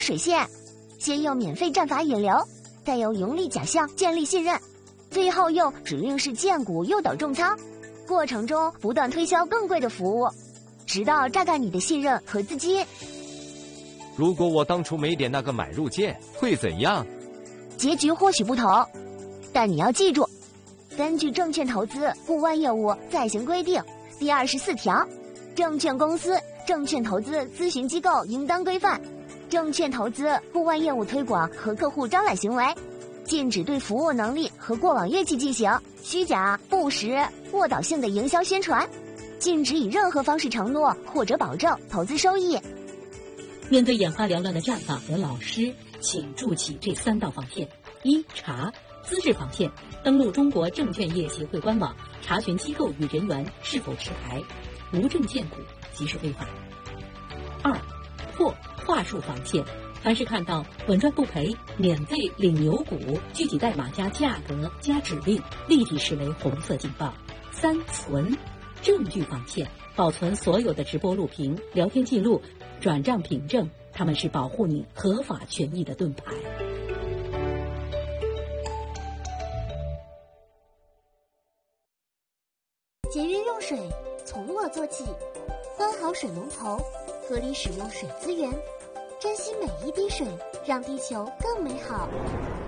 水线，先用免费战法引流，再由盈利假象建立信任，最后用指令式荐股诱导重仓，过程中不断推销更贵的服务，直到榨干你的信任和资金。 如果我当初没点那个买入键，会怎样？ 结局或许不同，但你要记住，根据证券投资顾问业务暂行规定第24条，证券公司、证券投资咨询机构应当规范证券投资顾问业务推广和客户招揽行为，禁止对服务能力和过往业绩进行虚假、不实、误导性的营销宣传，禁止以任何方式承诺或者保证投资收益。 面对眼花缭乱的战法和老师，请筑起这3道防线：一、查资质防线，登录中国证券业协会官网，查询机构与人员是否持牌，无证荐股即是非法。2、破话术防线，凡是看到稳赚不赔、免费领牛股、具体代码加价格加指令，立即视为红色警报。3、存证据防线，保存所有的直播录屏、聊天记录、转账凭证，它们是保护你合法权益的盾牌。 节约用水，从我做起，关好水龙头，合理使用水资源，珍惜每一滴水，让地球更美好。